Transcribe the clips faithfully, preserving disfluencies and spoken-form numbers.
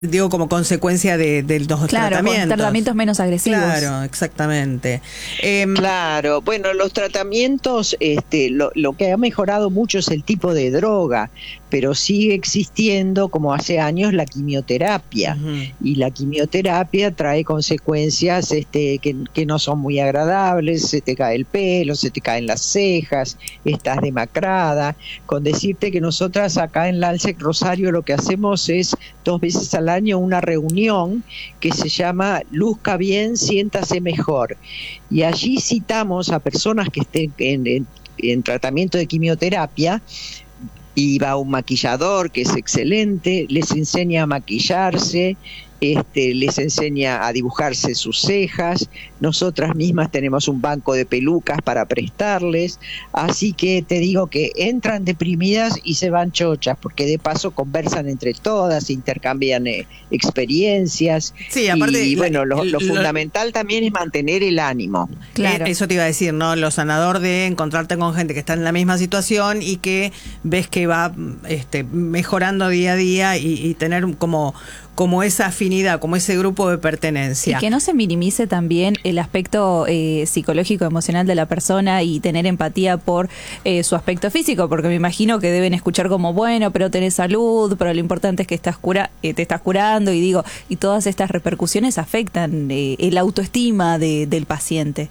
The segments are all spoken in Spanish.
digo, como consecuencia de, de los claro, tratamientos. Con tratamientos menos agresivos. Claro, exactamente. Eh, claro, bueno, los tratamientos, este, lo, lo que ha mejorado mucho es el tipo de droga, pero sigue existiendo, como hace años, la quimioterapia. Uh-huh. Y la quimioterapia trae consecuencias este, que, que no son muy agradables, se te cae el pelo, se te caen las cejas, estás demacrada. Con decirte que nosotras acá en la ALSEC Rosario lo que hacemos es dos veces al año una reunión que se llama Luzca Bien, Siéntase Mejor. Y allí citamos a personas que estén en, en, en tratamiento de quimioterapia, y va un maquillador que es excelente, les enseña a maquillarse, este, les enseña a dibujarse sus cejas, nosotras mismas tenemos un banco de pelucas para prestarles, así que te digo que entran deprimidas y se van chochas, porque de paso conversan entre todas, intercambian eh, experiencias, sí, aparte, y bueno, la, lo, lo el, fundamental lo, también es mantener el ánimo. Claro. Eso te iba a decir, ¿no? Lo sanador de encontrarte con gente que está en la misma situación y que ves que va este, mejorando día a día y, y tener como... como esa afinidad, como ese grupo de pertenencia. Y que no se minimice también el aspecto eh, psicológico, emocional de la persona y tener empatía por eh, su aspecto físico, porque me imagino que deben escuchar como, bueno, pero tenés salud, pero lo importante es que estás cura eh, te estás curando, y digo, y todas estas repercusiones afectan eh, el autoestima de, del paciente.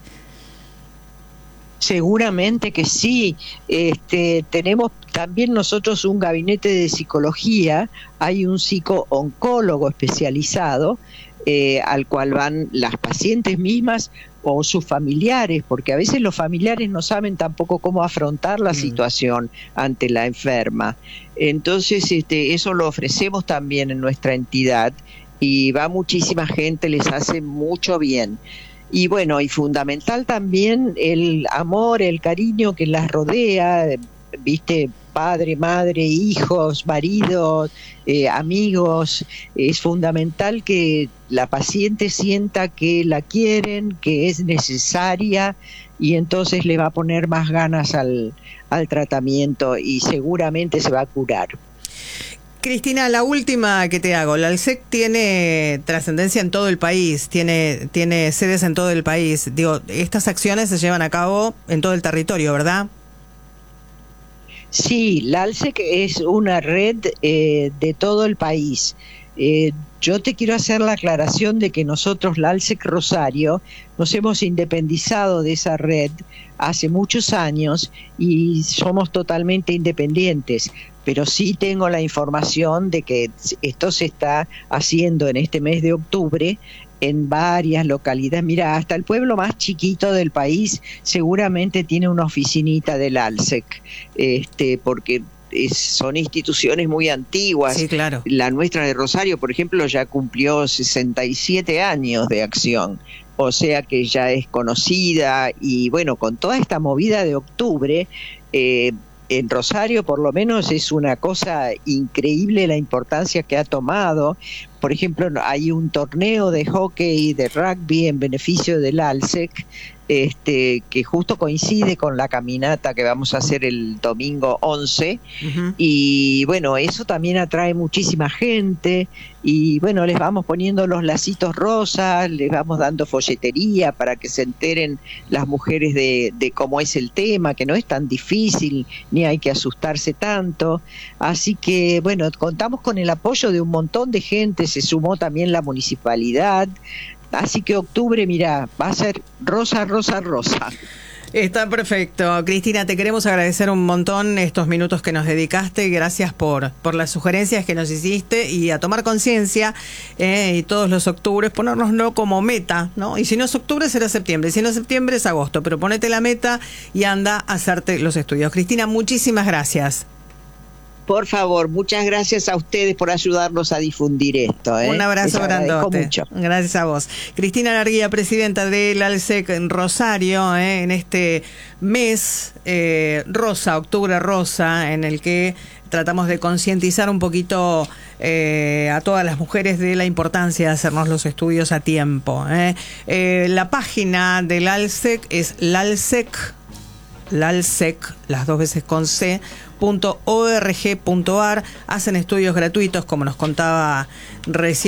Seguramente que sí. Este, tenemos también nosotros un gabinete de psicología, hay un psico-oncólogo especializado eh, al cual van las pacientes mismas o sus familiares, porque a veces los familiares no saben tampoco cómo afrontar la mm. situación ante la enferma. Entonces, este, eso lo ofrecemos también en nuestra entidad y va muchísima gente, les hace mucho bien. Y bueno, y fundamental también el amor, el cariño que las rodea, viste, padre, madre, hijos, maridos, eh, amigos. Es fundamental que la paciente sienta que la quieren, que es necesaria, y entonces le va a poner más ganas al, al tratamiento y seguramente se va a curar. Cristina, la última que te hago. La ALSEC tiene trascendencia en todo el país, tiene, tiene sedes en todo el país. Digo, estas acciones se llevan a cabo en todo el territorio, ¿verdad? Sí, la ALSEC es una red eh, de todo el país. Eh, yo te quiero hacer la aclaración de que nosotros, la ALSEC Rosario, nos hemos independizado de esa red hace muchos años y somos totalmente independientes. Pero sí tengo la información de que esto se está haciendo en este mes de octubre en varias localidades. Mira, hasta el pueblo más chiquito del país seguramente tiene una oficinita del ALSEC, este, porque es, son instituciones muy antiguas. Sí, claro. La nuestra de Rosario, por ejemplo, ya cumplió sesenta y siete años de acción. O sea que ya es conocida y bueno, con toda esta movida de octubre, eh, en Rosario por lo menos es una cosa increíble la importancia que ha tomado. Por ejemplo, hay un torneo de hockey y de rugby en beneficio del ALSEC, este, que justo coincide con la caminata que vamos a hacer el domingo once, uh-huh. Y bueno, eso también atrae muchísima gente, y bueno, les vamos poniendo los lacitos rosas, les vamos dando folletería para que se enteren las mujeres de, de cómo es el tema, que no es tan difícil, ni hay que asustarse tanto, así que bueno, contamos con el apoyo de un montón de gente, se sumó también la municipalidad. Así que octubre, mira, va a ser rosa, rosa, rosa. Está perfecto. Cristina, te queremos agradecer un montón estos minutos que nos dedicaste. Gracias por, por las sugerencias que nos hiciste y a tomar conciencia eh, y todos los octubres, ponérnoslo como meta, ¿no? Y si no es octubre será septiembre, si no es septiembre es agosto, pero ponete la meta y anda a hacerte los estudios. Cristina, muchísimas gracias. Por favor, muchas gracias a ustedes por ayudarnos a difundir esto. ¿eh? Un abrazo grandote. Mucho. Gracias a vos. Cristina Larguía, presidenta del ALSEC en Rosario, ¿eh? en este mes eh, rosa, octubre rosa, en el que tratamos de concientizar un poquito eh, a todas las mujeres de la importancia de hacernos los estudios a tiempo. ¿eh? Eh, la página del ALSEC es lalsec lalsec, las dos veces con C, punto org punto ar. Hacen estudios gratuitos, como nos contaba recién